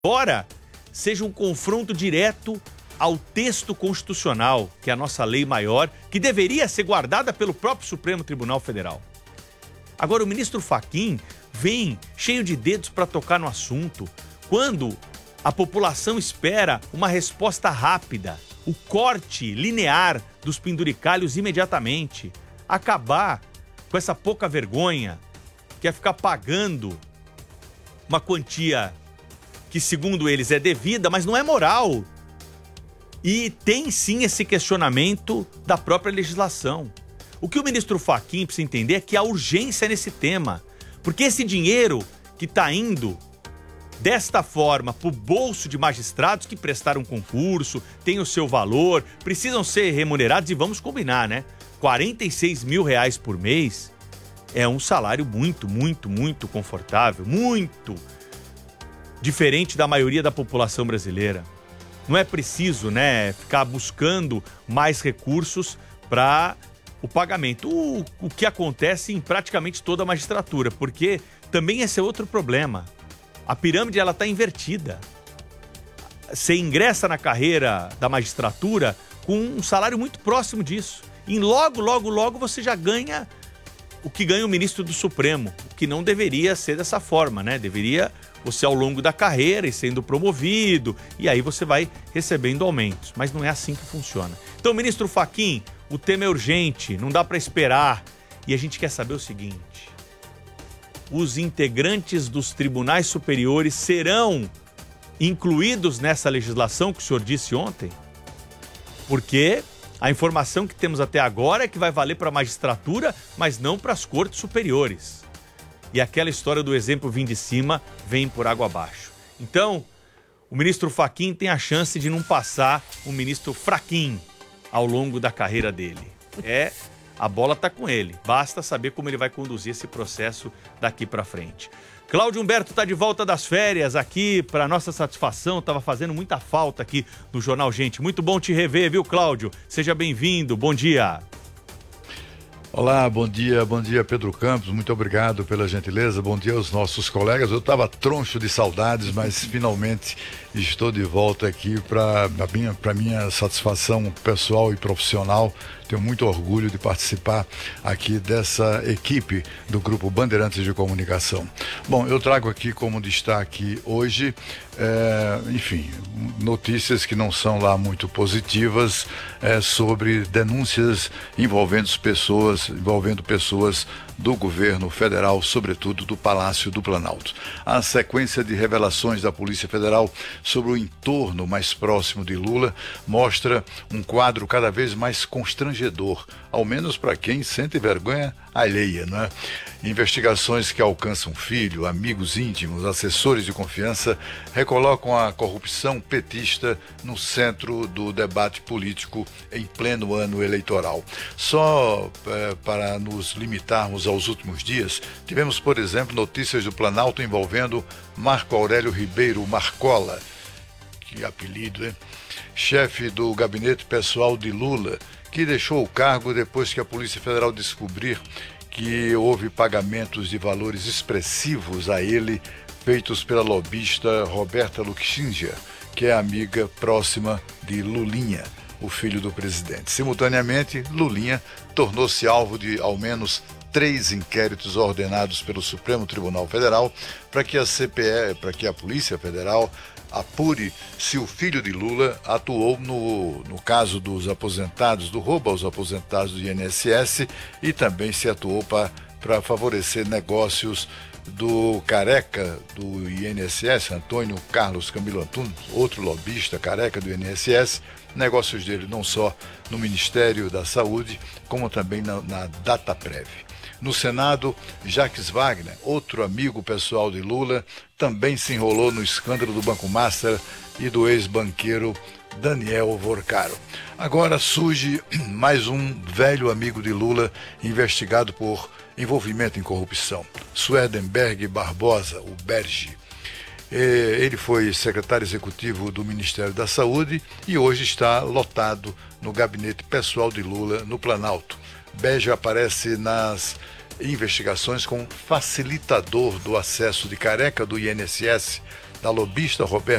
embora seja um confronto direto ao texto constitucional, que é a nossa lei maior, que deveria ser guardada pelo próprio Supremo Tribunal Federal. Agora, o ministro Fachin vem cheio de dedos para tocar no assunto, quando a população espera uma resposta rápida, o corte linear dos penduricalhos imediatamente, acabar com essa pouca vergonha, que é ficar pagando uma quantia que, segundo eles, é devida, mas não é moral. E tem sim esse questionamento da própria legislação. O que o ministro Fachin precisa entender é que há urgência nesse tema, porque esse dinheiro que está indo desta forma para o bolso de magistrados que prestaram concurso, tem o seu valor, precisam ser remunerados e vamos combinar, né? R$46 mil por mês é um salário muito confortável, muito diferente da maioria da população brasileira. Não é preciso, né, ficar buscando mais recursos para o pagamento. O que acontece em praticamente toda a magistratura, porque também esse é outro problema. A pirâmide ela está invertida. Você ingressa na carreira da magistratura com um salário muito próximo disso. E logo você já ganha o que ganha o ministro do Supremo, o que não deveria ser dessa forma, né? Deveria você ao longo da carreira e sendo promovido, e aí você vai recebendo aumentos. Mas não é assim que funciona. Então, ministro Fachin, o tema é urgente, não dá para esperar. E a gente quer saber o seguinte: os integrantes dos tribunais superiores serão incluídos nessa legislação que o senhor disse ontem? Porque a informação que temos até agora é que vai valer para a magistratura, mas não para as cortes superiores. E aquela história do exemplo vim de cima vem por água abaixo. Então, o ministro Fachin tem a chance de não passar o ministro fraquinho ao longo da carreira dele. A bola está com ele. Basta saber como ele vai conduzir esse processo daqui para frente. Cláudio Humberto está de volta das férias aqui para nossa satisfação. Estava fazendo muita falta aqui no Jornal Gente. Muito bom te rever, viu, Cláudio? Seja bem-vindo. Bom dia. Olá, bom dia Pedro Campos, muito obrigado pela gentileza, bom dia aos nossos colegas. Eu estava troncho de saudades, mas finalmente estou de volta aqui para minha satisfação pessoal e profissional. Tenho muito orgulho de participar aqui dessa equipe do Grupo Bandeirantes de Comunicação. Bom, eu trago aqui como destaque hoje, notícias que não são lá muito positivas, sobre denúncias envolvendo pessoas do governo federal, sobretudo do Palácio do Planalto. A sequência de revelações da Polícia Federal sobre o entorno mais próximo de Lula mostra um quadro cada vez mais constrangedor, ao menos para quem sente vergonha alheia, não é? Investigações que alcançam filho, amigos íntimos, assessores de confiança recolocam a corrupção petista no centro do debate político em pleno ano eleitoral. Só para nos limitarmos aos últimos dias, tivemos, por exemplo, notícias do Planalto envolvendo Marco Aurélio Ribeiro Marcola, que apelido, hein? Chefe do gabinete pessoal de Lula, que deixou o cargo depois que a Polícia Federal descobrir que houve pagamentos de valores expressivos a ele feitos pela lobista Roberta Luxingia, que é amiga próxima de Lulinha, o filho do presidente. Simultaneamente, Lulinha tornou-se alvo de ao menos 3 inquéritos ordenados pelo Supremo Tribunal Federal para que a Polícia Federal apure se o filho de Lula atuou no caso dos aposentados, do roubo aos aposentados do INSS, e também se atuou para favorecer negócios do careca do INSS, Antônio Carlos Camilo Antunes, outro lobista careca do INSS, negócios dele não só no Ministério da Saúde, como também na Dataprev. No Senado, Jacques Wagner, outro amigo pessoal de Lula, também se enrolou no escândalo do Banco Master e do ex-banqueiro Daniel Vorcaro. Agora surge mais um velho amigo de Lula investigado por envolvimento em corrupção, Swerdenberg Barbosa, o Berge. Ele foi secretário executivo do Ministério da Saúde e hoje está lotado no gabinete pessoal de Lula, no Planalto. Berge aparece nas investigações como facilitador do acesso de careca do INSS da lobista Roberta